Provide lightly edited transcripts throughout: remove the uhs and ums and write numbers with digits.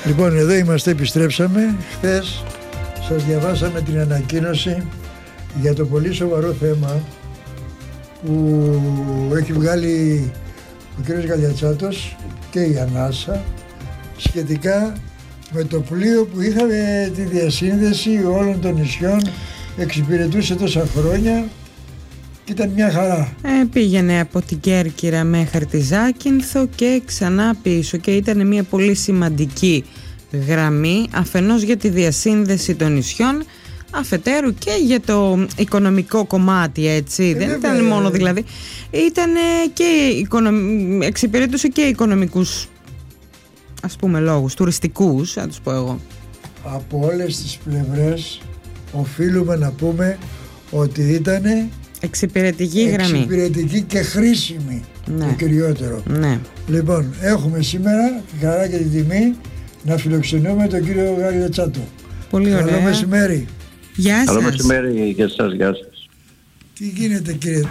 Λοιπόν, εδώ είμαστε, επιστρέψαμε. Χθες σας διαβάσαμε την ανακοίνωση για το πολύ σοβαρό θέμα που έχει βγάλει ο κ. Γαλιατσάτος και η Ανάσα σχετικά με το πλοίο που είχαμε τη διασύνδεση όλων των νησιών, εξυπηρετούσε τόσα χρόνια και ήταν μια χαρά. Πήγαινε από την Κέρκυρα μέχρι τη Ζάκυνθο και ξανά πίσω και ήταν μια πολύ σημαντική γραμμή, αφενός για τη διασύνδεση των νησιών, αφετέρου και για το οικονομικό κομμάτι, έτσι. Δεν ήταν μόνο δηλαδή, ήταν και εξυπηρετούσε και οικονομικούς, ας πούμε, λόγους, τουριστικούς, θα τους πω εγώ. Από όλες τις πλευρές οφείλουμε να πούμε ότι ήταν εξυπηρετική γραμμή. Εξυπηρετική και χρήσιμη, ναι. Το κυριότερο. Ναι. Λοιπόν, έχουμε σήμερα τη χαρά και την τιμή να φιλοξενούμε τον κύριο Γαλιατσάτο. Πολύ ωραία. Καλό μεσημέρι. Γεια σας. Καλό μεσημέρι για εσάς, γεια σας. Τι γίνεται, κύριε?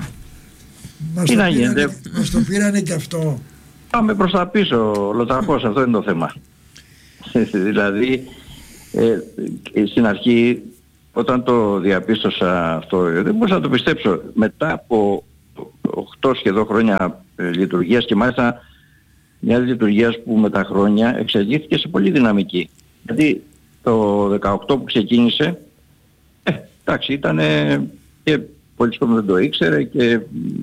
Μας το πήρανε και αυτό. Πάμε προς τα πίσω, λοτραπώς, αυτό είναι το θέμα. Δηλαδή, στην αρχή, όταν το διαπίστωσα αυτό, δεν μπορούσα να το πιστέψω. Μετά από 8 σχεδόν χρόνια λειτουργίας, και μάλιστα μια λειτουργίας που με τα χρόνια εξελίχθηκε σε πολύ δυναμική. Γιατί το 18 που ξεκίνησε, εντάξει, ήταν και πολλοί κόσμος δεν το ήξερε και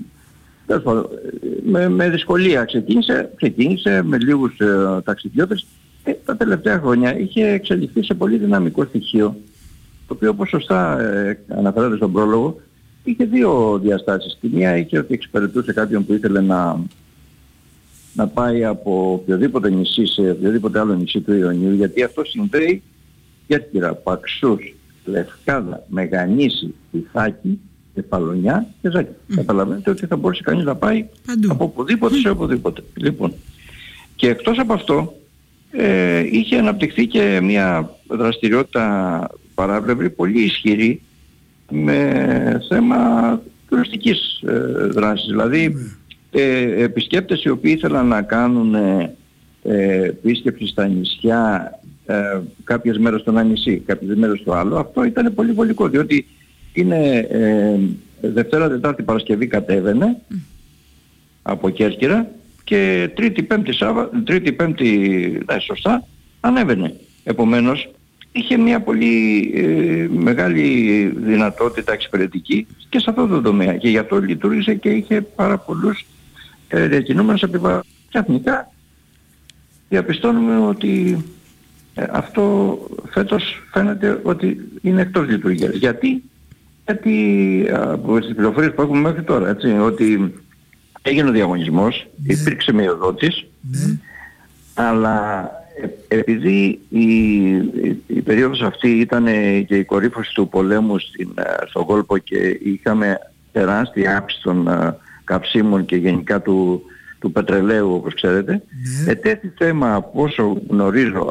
με δυσκολία ξεκίνησε με λίγους ταξιδιώτες. Τα τελευταία χρόνια είχε εξελιχθεί σε πολύ δυναμικό στοιχείο, το οποίο, όπως σωστά αναφέρατε στον πρόλογο, είχε δύο διαστάσεις. Τη μία είχε ότι εξυπηρετούσε κάποιον που ήθελε να πάει από οποιοδήποτε νησί σε οποιοδήποτε άλλο νησί του Ιωνίου, γιατί αυτό συνδέει Κέρκυρα, Παξούς, Λευκάδα, Μεγανήσι, Ιθάκη, Κεφαλονιά και Ζάκη. Καταλαβαίνετε ότι θα μπορούσε κανείς να πάει από οπουδήποτε σε οπουδήποτε. Λοιπόν, και εκτός από αυτό είχε αναπτυχθεί και μια δραστηριότητα παράπλευρη πολύ ισχυρή με θέμα τουριστικής δράσης. Δηλαδή επισκέπτες οι οποίοι ήθελαν να κάνουν επίσκεψη στα νησιά κάποιες μέρες στο ένα νησί, κάποιες μέρες στο άλλο, αυτό ήταν πολύ βολικό, διότι είναι Δευτέρα, Τετάρτη, Παρασκευή κατέβαινε από Κέρκυρα και Τρίτη, Πέμπτη, σωστά, ανέβαινε. Επομένως, είχε μια πολύ μεγάλη δυνατότητα εξυπηρετική και σε αυτό το τομέα. Και γι' αυτό λειτουργήσε και είχε πάρα πολλούς διακινούμενους επιβάτες. Ξαφνικά διαπιστώνουμε ότι αυτό φέτος φαίνεται ότι είναι εκτός λειτουργίας. Γιατί από τις πληροφορίες που έχουμε μέχρι τώρα, έτσι, ότι έγινε ο διαγωνισμός, υπήρξε μειοδότης, αλλά επειδή η περίοδος αυτή ήταν και η κορύφωση του πολέμου στον κόλπο και είχαμε τεράστια αύξηση των καυσίμων και γενικά του πετρελαίου, όπως ξέρετε, ετέθη θέμα, από όσο γνωρίζω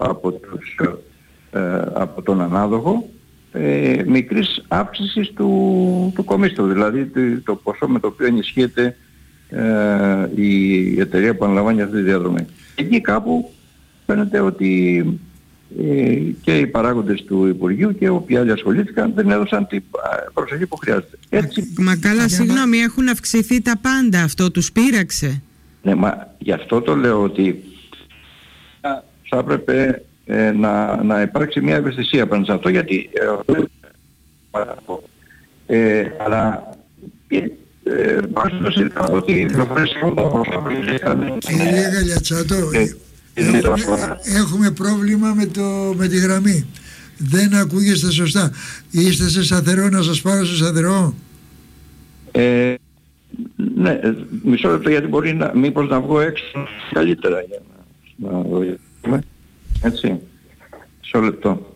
από τον ανάδοχο, μικρής αύξησης του κομίστου, δηλαδή το ποσό με το οποίο ενισχύεται η εταιρεία που αναλαμβάνει αυτή τη διαδρομή. Εκεί κάπου φαίνεται ότι και οι παράγοντες του Υπουργείου και όποιοι άλλοι ασχολήθηκαν δεν έδωσαν την προσοχή που χρειάζεται. Μα καλά, συγγνώμη, έχουν αυξηθεί τα πάντα, αυτό τους πείραξε? Ναι, μα γι' αυτό το λέω ότι θα έπρεπε να υπάρξει μια ευαισθησία απέναντι σε αυτό, γιατί αλλά Κύριε Γαλιατσάτο, έχουμε πρόβλημα με τη γραμμή. Δεν ακούγεστε σωστά. Είστε σε σταθερό, να σας πάρω σε σταθερό? Ναι, μισό λεπτό, γιατί μπορεί μήπως να βγω έξω καλύτερα για να δω. Έτσι, μισό λεπτό.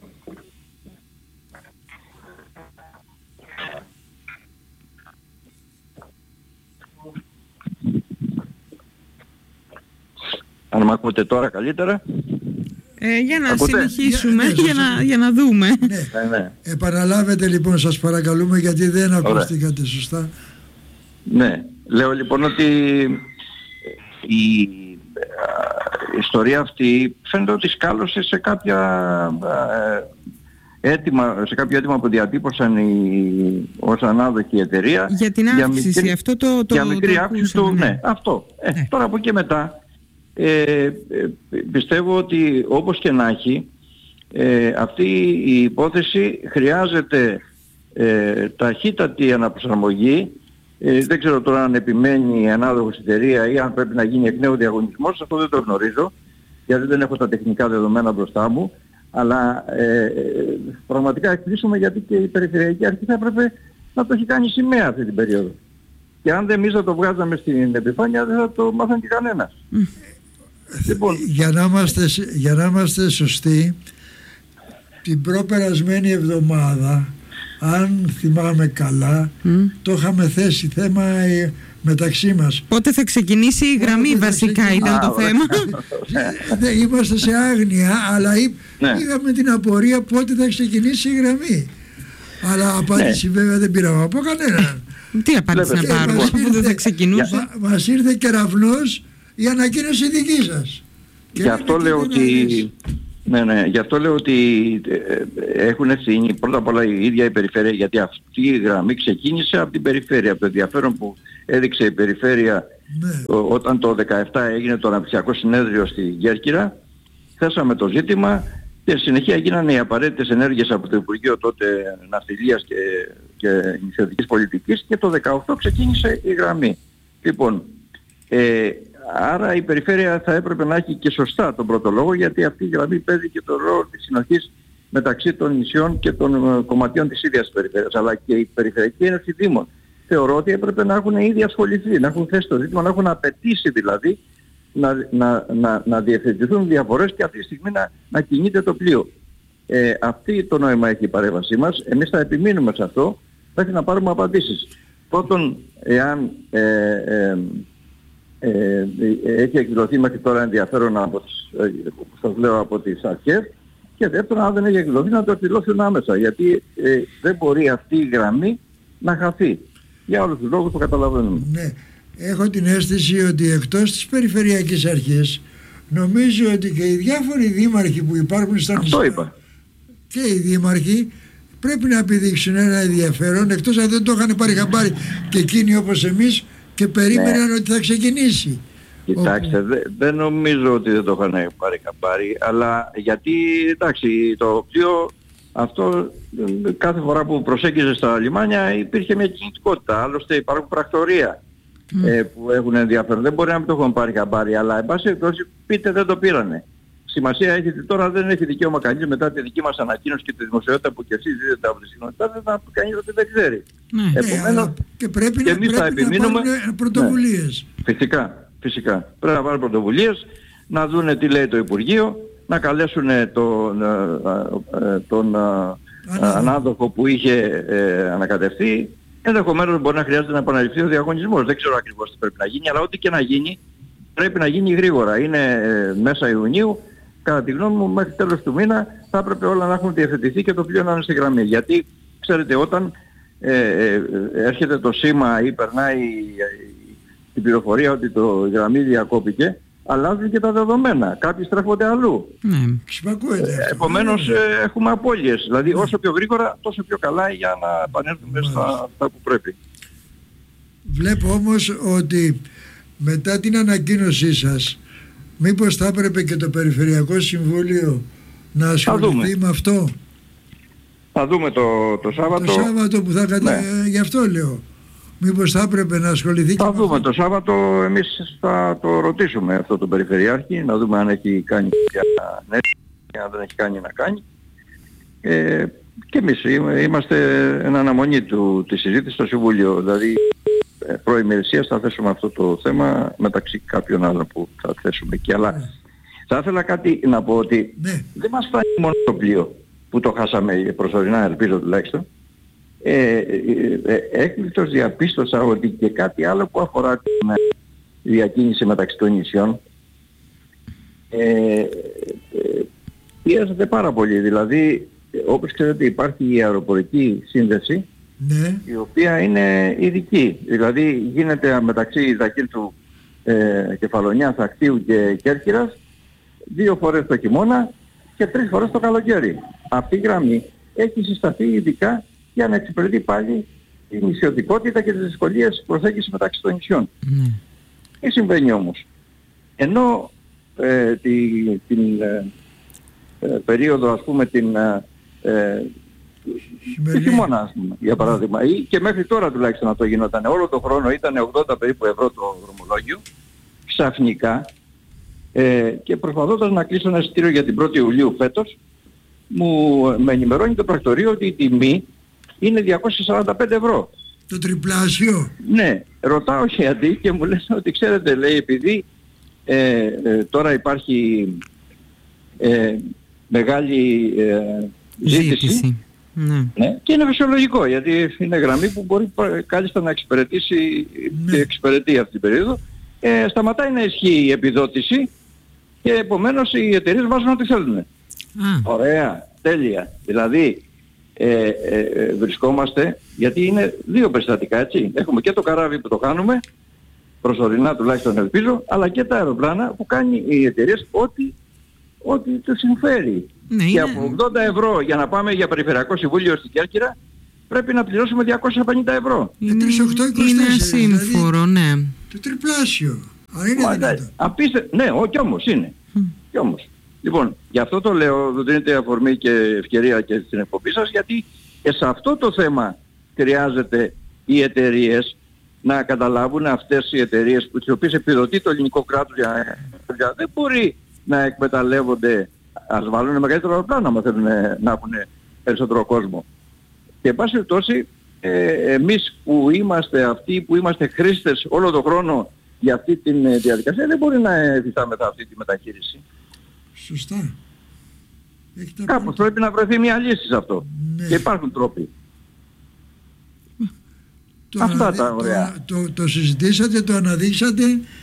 Αν μ' ακούτε τώρα καλύτερα? Για να συνεχίσουμε, για να δούμε. Ναι. Επαναλάβετε λοιπόν, σας παρακαλούμε, γιατί δεν ακούστηκατε σωστά. Ναι, λέω λοιπόν ότι η ιστορία αυτή φαίνεται ότι σκάλωσε σε σε κάποιο αίτημα που διατύπωσαν ως ανάδοχη εταιρεία για την αύξηση, για μικρή αύξηση του, ναι, αυτό. Τώρα από εκεί μετά πιστεύω ότι όπως και να έχει, αυτή η υπόθεση χρειάζεται ταχύτατη αναπροσαρμογή. Δεν ξέρω τώρα αν επιμένει η ανάδοχος εταιρεία ή αν πρέπει να γίνει εκ νέου διαγωνισμός, αυτό δεν το γνωρίζω, γιατί δεν έχω τα τεχνικά δεδομένα μπροστά μου, αλλά πραγματικά εκπλήσουμε γιατί και η Περιφερειακή Αρχή θα έπρεπε να το έχει κάνει σημαία αυτή την περίοδο. Και αν εμείς θα το βγάζαμε στην επιφάνεια δεν θα το μάθαν και κανένας. Λοιπόν, για να είμαστε σωστοί, την προπερασμένη εβδομάδα, αν θυμάμαι καλά, το είχαμε θέσει θέμα μεταξύ μας. Πότε θα ξεκινήσει η γραμμή βασικά ήταν το θέμα. Είμαστε σε άγνοια, αλλά είχαμε την απορία πότε θα ξεκινήσει η γραμμή. Αλλά απάντηση βέβαια δεν πήραμε από κανέναν. Τι απάντηση να πάρουμε αφού δεν θα ξεκινούσε. Μας ήρθε κεραυνός η ανακοίνωση δική σας. Γι' αυτό λέω ότι... γι' αυτό λέω ότι έχουν ευθύνη πρώτα απ' όλα η ίδια η Περιφέρεια, γιατί αυτή η γραμμή ξεκίνησε από την Περιφέρεια, από το ενδιαφέρον που έδειξε η Περιφέρεια όταν το 2017 έγινε το Αναπτυξιακό Συνέδριο στη Κέρκυρα. Θέσαμε το ζήτημα και συνεχεία γίνανε οι απαραίτητες ενέργειες από το Υπουργείο τότε Ναυτιλίας και Νησιωτικής Πολιτικής και το 2018 ξεκίνησε η γραμμή. Λοιπόν, άρα η Περιφέρεια θα έπρεπε να έχει και σωστά τον πρώτο λόγο, γιατί αυτή η γραμμή παίζει και τον ρόλο της συνοχής μεταξύ των νησιών και των κομματιών της ίδιας Περιφέρειας. Αλλά και η Περιφερειακή Ένωση Δήμων θεωρώ ότι έπρεπε να έχουν ήδη ασχοληθεί, να έχουν θέσει το ζήτημα, να έχουν απαιτήσει δηλαδή να διευθετηθούν διαφορές και αυτή τη στιγμή να κινείται το πλοίο. Αυτή το νόημα έχει η παρέμβασή μας. Εμείς θα επιμείνουμε σε αυτό, πρέπει να πάρουμε απαντήσεις. Πρώτον, εάν έχει εκδηλωθεί μέχρι τώρα ενδιαφέρον από τις αρχές, και δεύτερον, αν δεν έχει εκδηλωθεί να το εκδηλώσουν άμεσα, γιατί δεν μπορεί αυτή η γραμμή να χαθεί για όλους τους λόγους που καταλαβαίνουμε. Ναι. Έχω την αίσθηση ότι εκτός της Περιφερειακής Αρχής νομίζω ότι και οι διάφοροι δήμαρχοι που υπάρχουν στα νησιά και οι δήμαρχοι πρέπει να επιδείξουν ένα ενδιαφέρον, εκτός αν δεν το είχαν πάρει χαμπάρι και εκείνοι όπως εμείς και περίμεναν ότι θα ξεκινήσει. Κοιτάξτε, δεν νομίζω ότι δεν το είχαν πάρει χαμπάρι, αλλά γιατί εντάξει το πλοίο αυτό κάθε φορά που προσέγγιζε στα λιμάνια υπήρχε μια κινητικότητα, άλλωστε υπάρχουν πρακτορία που έχουν ενδιαφέρον. Δεν μπορεί να μην το έχουν πάρει χαμπάρι, αλλά εν πάση περιπτώσει πείτε δεν το πήρανε. Σημασία έχει ότι τώρα δεν έχει δικαίωμα κανείς μετά τη δική μας ανακοίνωση και τη δημοσιότητα που και εσείς δίδετε από τη συχνότητα, δεν θα πει κανείς ότι δεν ξέρει. Επομένως, και πρέπει να πάρουν πρωτοβουλίες. Φυσικά. Πρέπει να πάρουν πρωτοβουλίες, να δούνε τι λέει το Υπουργείο, να καλέσουν τον ανάδοχο που είχε ανακατευτεί. Ενδεχομένως μπορεί να χρειάζεται να επαναληφθεί ο διαγωνισμός. Δεν ξέρω ακριβώς τι πρέπει να γίνει, αλλά ό,τι και να γίνει πρέπει να γίνει γρήγορα. Είναι μέσα Ιουνίου. Κατά τη γνώμη μου μέχρι τέλος του μήνα θα έπρεπε όλα να έχουν διευθετηθεί και το πλοίο να είναι στη γραμμή. Γιατί ξέρετε όταν έρχεται το σήμα ή περνάει την πληροφορία ότι η γραμμή διακόπηκε, αλλάζουν και τα δεδομένα. Κάποιοι στρέφονται αλλού. Επομένως έχουμε απώλειες. Δηλαδή όσο πιο γρήγορα τόσο πιο καλά για να επανέλθουμε στα αυτά που πρέπει. Βλέπω όμως ότι μετά την ανακοίνωσή σας μήπως θα έπρεπε και το Περιφερειακό Συμβούλιο να ασχοληθεί με αυτό. Θα δούμε το Σάββατο. Το Σάββατο που θα γι' αυτό λέω. Μήπως θα έπρεπε να ασχοληθεί και θα δούμε το Σάββατο, εμείς θα το ρωτήσουμε αυτό τον Περιφερειάρχη, να δούμε αν έχει κάνει και αν δεν έχει κάνει να κάνει. Και εμείς είμαστε εν αναμονή της συζήτησης στο Συμβούλιο, δηλαδή προημερησίας θα θέσουμε αυτό το θέμα μεταξύ κάποιων άλλων που θα θέσουμε εκεί. Αλλά θα ήθελα κάτι να πω ότι δεν μας φτάνει μόνο το πλοίο που το χάσαμε προσωρινά, ελπίζω τουλάχιστον. Έκπληκτος διαπίστωσα ότι και κάτι άλλο που αφορά την διακίνηση μεταξύ των νησιών πιέζεται πάρα πολύ. Δηλαδή όπως ξέρετε υπάρχει η αεροπορική σύνδεση η οποία είναι ειδική. Δηλαδή γίνεται μεταξύ Ιδακύλτου Κεφαλονιάς, Ακτίου και Κέρκυρας 2 φορές το χειμώνα και 3 φορές το καλοκαίρι. Αυτή η γραμμή έχει συσταθεί ειδικά για να εξυπηρετεί πάλι η νησιωτικότητα και τις δυσκολίες προσέγγισης μεταξύ των νησιών. Τι συμβαίνει όμως? Ενώ την περίοδο, ας πούμε, του χειμώνα, ας πούμε, για παράδειγμα, ή και μέχρι τώρα τουλάχιστον αυτό γινόταν, όλο το χρόνο ήταν 80 περίπου ευρώ το δρομολόγιο, ξαφνικά και προσπαθώντας να κλείσω ένα εισιτήριο για την 1η Ιουλίου φέτος, με ενημερώνει το πρακτορείο ότι η τιμή είναι 245 ευρώ. Το τριπλάσιο. Ναι, ρωτάω γιατί και μου λένε ότι ξέρετε, λέει, επειδή τώρα υπάρχει μεγάλη ζήτηση. Ναι, και είναι φυσιολογικό γιατί είναι γραμμή που μπορεί κάλλιστα να εξυπηρετήσει και εξυπηρετεί αυτή την περίοδο. Σταματάει να ισχύει η επιδότηση και επομένως οι εταιρείες βάζουν ό,τι θέλουν. Ωραία, τέλεια. Δηλαδή βρισκόμαστε, γιατί είναι 2 περιστατικά, έτσι. Έχουμε και το καράβι που το κάνουμε, προσωρινά τουλάχιστον ελπίζω, αλλά και τα αεροπλάνα που κάνει οι εταιρείες ό,τι τους συμφέρει. Ναι, και από 80 ευρώ για να πάμε για περιφερειακό συμβούλιο στην Κέρκυρα πρέπει να πληρώσουμε 250 ευρώ. Είναι 3.824. Είναι ασύμφορο, ναι. Το τριπλάσιο. Αν είναι δυνατό. Ναι, κι όμως είναι. Κι όμως. Λοιπόν, γι' αυτό το λέω, δεν δίνετε αφορμή και ευκαιρία και στην εκπομπή σας, γιατί και σε αυτό το θέμα χρειάζεται οι εταιρείες να καταλάβουν, αυτές οι εταιρείες που τις οποίες επιδοτεί το ελληνικό κράτος δεν μπορεί να εκμεταλλεύονται, ας βάλουν μεγαλύτερο αεροπλάνο άμα θέλουν να έχουν περισσότερο κόσμο. Και εν πάση περιπτώσει, εμείς που είμαστε αυτοί που είμαστε χρήστες όλο τον χρόνο για αυτή τη διαδικασία δεν μπορεί να εφιστάμεθα αυτή τη μεταχείριση. Σωστά. Κάπως πρέπει να βρεθεί μια λύση σε αυτό. Ναι. Και υπάρχουν τρόποι. Αυτά τα ωραία. Το συζητήσατε, το αναδείξατε.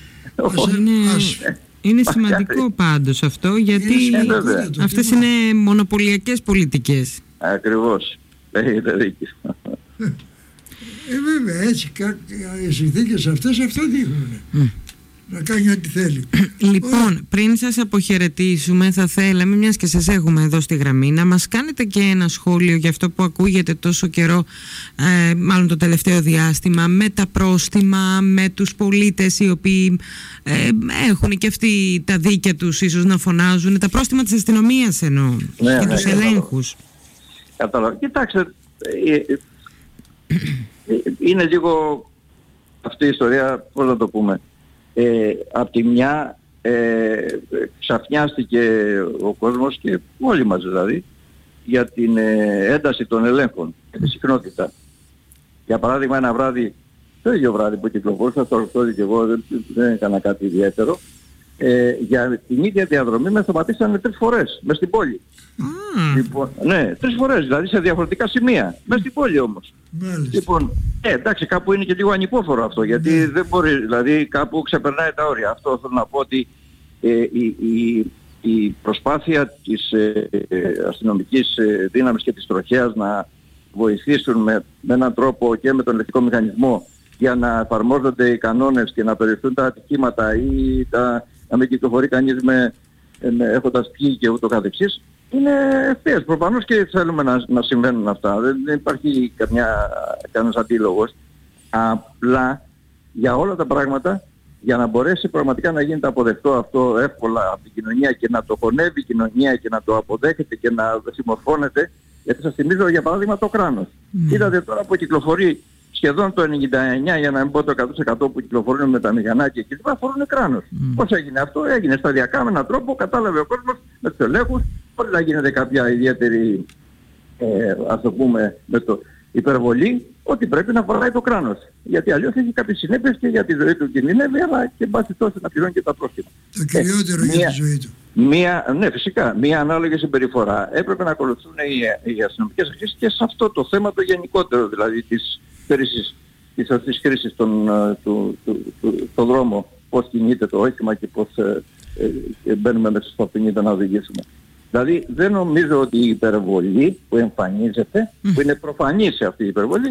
Είναι σημαντικό πάντως αυτό, γιατί αυτές είναι μονοπωλιακές πολιτικές. Ακριβώς. Έχετε δίκιο. Βέβαια, έτσι οι συνθήκες αυτές αυτό δείχνουν. Να κάνει ό,τι θέλει. Λοιπόν, πριν σας αποχαιρετήσουμε, θα θέλαμε, μιας και σας έχουμε εδώ στη γραμμή, να μας κάνετε και ένα σχόλιο για αυτό που ακούγεται τόσο καιρό, μάλλον το τελευταίο διάστημα, με τα πρόστιμα, με τους πολίτες οι οποίοι έχουν και αυτοί τα δίκαια τους ίσως να φωνάζουν, τα πρόστιμα της αστυνομίας εννοώ, και τους ελέγχους. Κατάλαβα. Κοιτάξτε, είναι λίγο αυτή η ιστορία, πώς να το πούμε. Απ' τη μια ξαφνιάστηκε ο κόσμος και όλοι μας δηλαδή για την ένταση των ελέγχων και τη συχνότητα. Για παράδειγμα, ένα βράδυ, το ίδιο βράδυ που κυκλοφόρησα, το ρωτώ και εγώ, δεν έκανα κάτι ιδιαίτερο, για την ίδια διαδρομή με σταματήσανε 3 φορές μες στην πόλη. Λοιπόν, ναι, 3 φορές, δηλαδή σε διαφορετικά σημεία, μες στην πόλη όμως. Λοιπόν, εντάξει, κάπου είναι και λίγο ανυπόφορο αυτό, γιατί δεν μπορεί, δηλαδή κάπου ξεπερνάει τα όρια. Αυτό θέλω να πω ότι η προσπάθεια της αστυνομικής δύναμης και της τροχέας να βοηθήσουν με έναν τρόπο και με τον ελεκτικό μηχανισμό για να εφαρμόζονται οι κανόνες και να περιοριστούν τα ατυχήματα ή να μην κυκλοφορεί κανείς έχοντας πιει και ούτω καθεξής, είναι ευθείας. Προφανώς και θέλουμε να συμβαίνουν αυτά. Δεν υπάρχει κανένας αντίλογος. Απλά για όλα τα πράγματα, για να μπορέσει πραγματικά να γίνεται αποδεκτό αυτό εύκολα από την κοινωνία και να το χωνεύει η κοινωνία και να το αποδέχεται και να συμμορφώνεται, γιατί σας θυμίζω για παράδειγμα το κράνος. Είδατε τώρα που κυκλοφορεί σχεδόν το 99, για να μην πω το 100% που κυκλοφορούν με τα μηχανάκια και λοιπά, φορούν κράνος. Πώς έγινε αυτό? Έγινε σταδιακά με έναν τρόπο, κατάλαβε ο κόσμος με τους ελέγχους, χωρίς να γίνεται κάποια ιδιαίτερη, ας το πούμε, με το υπερβολή, ότι πρέπει να φοράει το κράνος. Γιατί αλλιώς έχει κάποιες συνέπειες και για τη ζωή του κινδυνεύει, αλλά και μπάσει τόσο να πληρώνει και τα πρόστιμα. Το κυριότερο για τη ζωή του. Ναι, φυσικά. Μία ανάλογη συμπεριφορά έπρεπε να ακολουθούν οι αστυνομικές αρχές και σε αυτό το θέμα το γενικότερο, δηλαδή της χρήσης στον δρόμο, πώς κινείται το όχημα και πώς μπαίνουμε μέσα στο αυτοκίνητο να οδηγήσουμε. Δηλαδή δεν νομίζω ότι η υπερβολή που εμφανίζεται, που είναι προφανή σε αυτή η υπερβολή,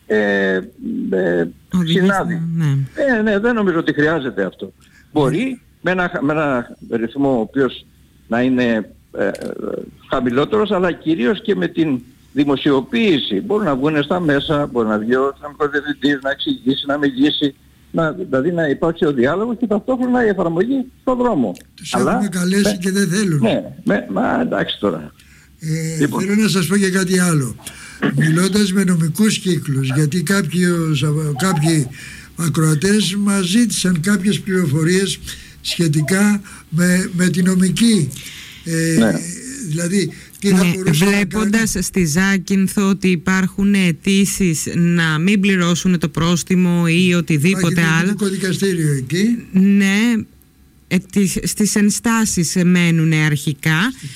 συνάδει. Ναι, δεν νομίζω ότι χρειάζεται αυτό. Μπορεί με ένα ρυθμό ο οποίος να είναι χαμηλότερος, αλλά κυρίως και με την δημοσιοποίηση. Μπορούν να βγουν στα μέσα, μπορεί να βγει ο αστυνομικός διευθυντής, να εξηγήσει, να μιλήσει, δηλαδή να υπάρξει ο διάλογος και ταυτόχρονα η εφαρμογή στον δρόμο. Τους έχουμε καλέσει και δεν θέλουν. Ναι, μα εντάξει τώρα. Θέλω να σας πω και κάτι άλλο. Μιλώντας με νομικούς κύκλους, γιατί κάποιοι ακροατές μας ζήτησαν κάποιες πληροφορίες σχετικά με τη νομική. Δηλαδή, βλέποντας στη Ζάκυνθο ότι υπάρχουν αιτήσεις να μην πληρώσουν το πρόστιμο ή οτιδήποτε άλλο. Υπάρχει δικαστήριο εκεί. Ναι. Στις ενστάσεις μένουν αρχικά.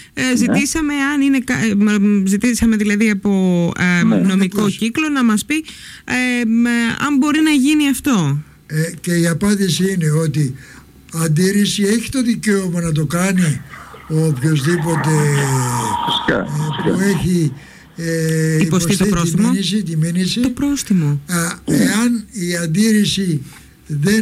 Ζητήσαμε δηλαδή από νομικό κύκλο να μας πει αν μπορεί να γίνει αυτό. Και η απάντηση είναι ότι αντίρρηση έχει το δικαίωμα να το κάνει ο οποιοσδήποτε που έχει υποστεί το πρόστιμο. Τη μήνυση. Το πρόστιμο. Εάν η αντίρρηση δεν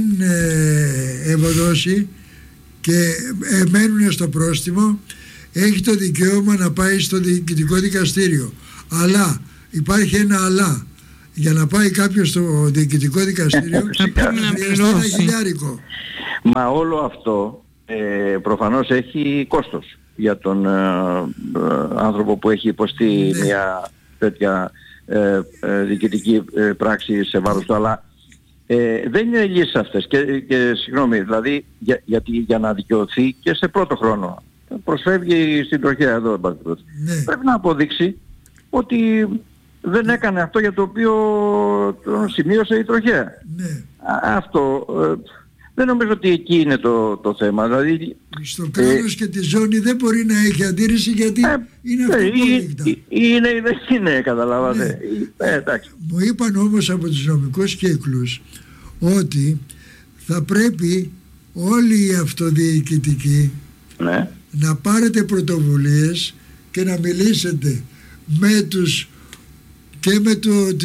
ευωδώσει και μένουν στο πρόστιμο, έχει το δικαίωμα να πάει στο διοικητικό δικαστήριο. Αλλά υπάρχει ένα αλλά. Για να πάει κάποιος στο διοικητικό δικαστήριο χρειάζεται ένα χιλιάρικο. Μα όλο αυτό προφανώς έχει κόστος για τον άνθρωπο που έχει υποστεί μια τέτοια διοικητική πράξη σε βάρος του. Αλλά δεν είναι λύσεις αυτές και συγγνώμη, δηλαδή για να δικαιωθεί και σε πρώτο χρόνο προσφεύγει στην τροχέα εδώ, πρέπει να αποδείξει ότι δεν έκανε αυτό για το οποίο τον σημείωσε η τροχέα. Αυτό δεν νομίζω ότι εκεί είναι το θέμα. Δηλαδή, στο κράτος και τη ζώνη δεν μπορεί να έχει αντίρρηση γιατί είναι αυτοπόδεικτα. Δεν είναι, καταλάβατε. Μου είπαν όμως από τους νομικούς κύκλους ότι θα πρέπει όλοι οι αυτοδιοικητικοί να πάρετε πρωτοβουλίες και να μιλήσετε με τους και με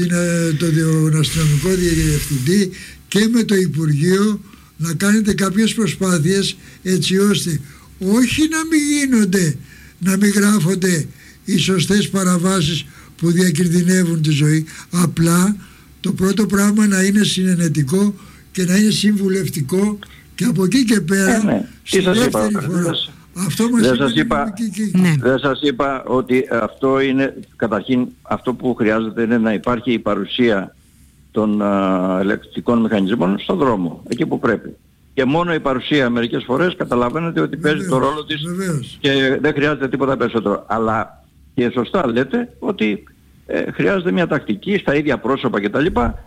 τον αστυνομικό διευθυντή και με το Υπουργείο, να κάνετε κάποιες προσπάθειες έτσι ώστε όχι να μην γίνονται, να μην γράφονται οι σωστές παραβάσεις που διακινδυνεύουν τη ζωή, απλά το πρώτο πράγμα να είναι συνενετικό και να είναι συμβουλευτικό και από εκεί και πέρα στη δεύτερη φορά. Αυτό μας δεν σας είπα ότι αυτό είναι, καταρχήν αυτό που χρειάζεται είναι να υπάρχει η παρουσία των ελεκτρικών μηχανισμών στον δρόμο, εκεί που πρέπει. Και μόνο η παρουσία μερικές φορές καταλαβαίνετε ότι παίζει το ρόλο της και δεν χρειάζεται τίποτα περισσότερο. Αλλά και σωστά λέτε ότι χρειάζεται μια τακτική στα ίδια πρόσωπα κτλ.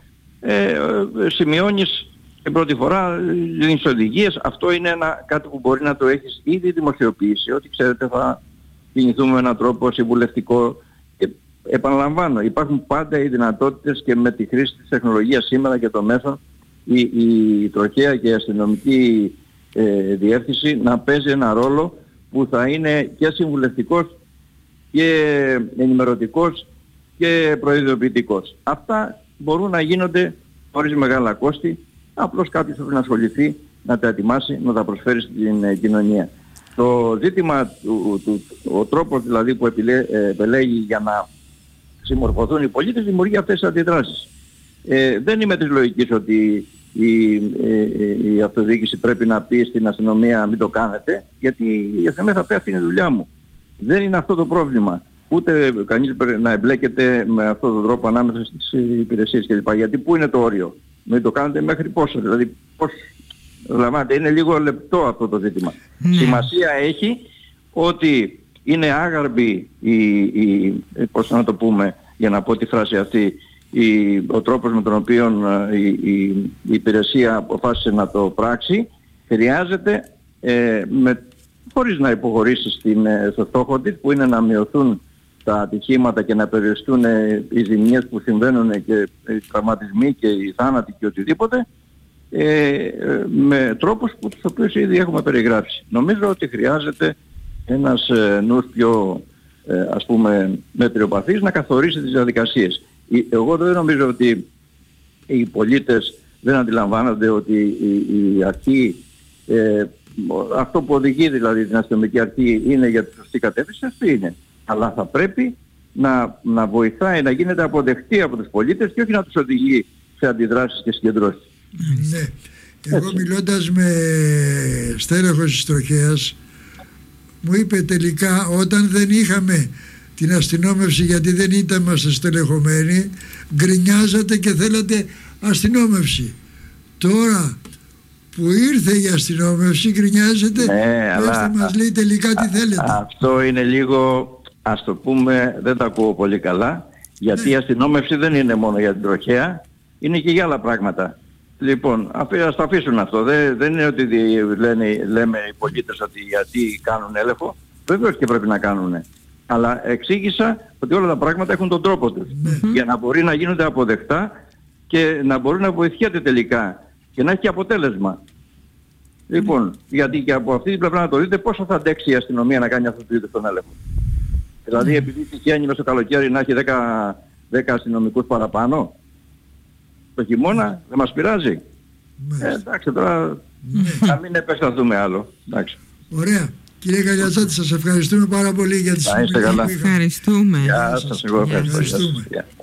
Σημειώνεις την πρώτη φορά, δίνεις οδηγίες. Αυτό είναι κάτι που μπορεί να το έχεις ήδη δημοσιοποιήσει, ότι ξέρετε θα κινηθούμε με έναν τρόπο συμβουλευτικό. Επαναλαμβάνω, υπάρχουν πάντα οι δυνατότητες και με τη χρήση της τεχνολογίας σήμερα και το μέσο η τροχέα και η αστυνομική διεύθυνση να παίζει ένα ρόλο που θα είναι και συμβουλευτικός και ενημερωτικός και προειδοποιητικός. Αυτά μπορούν να γίνονται χωρίς μεγάλα κόστη, απλώς κάποιος πρέπει να ασχοληθεί, να τα ετοιμάσει, να τα προσφέρει στην κοινωνία. Το ζήτημα, ο τρόπος δηλαδή που επελέγει για να συμμορφωθούν οι πολίτες δημιουργεί αυτές τις αντιδράσεις. Δεν είμαι της λογικής ότι η αυτοδιοίκηση πρέπει να πει στην αστυνομία μην το κάνετε, γιατί η αστυνομία θα πει αυτή είναι η δουλειά μου. Δεν είναι αυτό το πρόβλημα. Ούτε κανείς να εμπλέκεται με αυτόν τον τρόπο ανάμεσα στις υπηρεσίες κλπ. Γιατί πού είναι το όριο. Μην το κάνετε μέχρι πόσο. Δηλαδή πώς. Λαμβάνετε, είναι λίγο λεπτό αυτό το ζήτημα. Σημασία έχει ότι είναι άγαρμπη πώς να το πούμε, για να πω τη φράση αυτή, ο τρόπος με τον οποίο η υπηρεσία αποφάσισε να το πράξει. Χρειάζεται χωρίς να υποχωρήσει στο στόχο της, που είναι να μειωθούν τα ατυχήματα και να περιοριστούν οι ζημιές που συμβαίνουν και οι τραυματισμοί και οι θάνατοι και οτιδήποτε, με τρόπους τους οποίους ήδη έχουμε περιγράψει. Νομίζω ότι χρειάζεται ένας νους πιο ας πούμε μετριοπαθής να καθορίσει τις διαδικασίες. Εγώ δεν νομίζω ότι οι πολίτες δεν αντιλαμβάνονται ότι η αρχή, αυτό που οδηγεί δηλαδή την αστυνομική αρχή είναι για τη σωστή κατεύθυνση, αυτό είναι. Αλλά θα πρέπει να βοηθάει, να γίνεται αποδεκτή από τους πολίτες και όχι να τους οδηγεί σε αντιδράσεις και συγκεντρώσεις. Ναι. Εγώ μιλώντας με στέλεχος της τροχέας, μου είπε τελικά όταν δεν είχαμε την αστυνόμευση γιατί δεν είμαστε στελεχωμένοι, γκρινιάζατε και θέλατε αστυνόμευση. Τώρα που ήρθε η αστυνόμευση γκρινιάζετε, αλλά μας λέει τελικά τι θέλετε. Αυτό είναι λίγο, ας το πούμε, δεν τα ακούω πολύ καλά, γιατί η αστυνόμευση δεν είναι μόνο για την τροχέα, είναι και για άλλα πράγματα. Λοιπόν, ας το αφήσουν αυτό. Δεν είναι ότι λέμε οι πολίτες ότι γιατί κάνουν έλεγχο. Βεβαίως και πρέπει να κάνουν. Αλλά εξήγησα ότι όλα τα πράγματα έχουν τον τρόπο τους. Για να μπορεί να γίνονται αποδεκτά και να μπορεί να βοηθιέται τελικά και να έχει και αποτέλεσμα. Λοιπόν, γιατί και από αυτή την πλευρά να το δείτε πόσο θα αντέξει η αστυνομία να κάνει αυτό το είδος τον έλεγχο. Δηλαδή επειδή τυχαίνει μες στο καλοκαίρι να έχει 10 αστυνομικούς παραπάνω, το χειμώνα δεν μας πειράζει. Εντάξει, τώρα να μην επεκταθούμε άλλο. Εντάξει. Ωραία. Κύριε Καλιατζάτη, σας ευχαριστούμε πάρα πολύ για τις συμμετοχές που είχαμε. Ευχαριστούμε. Γεια σας, εγώ ευχαριστώ.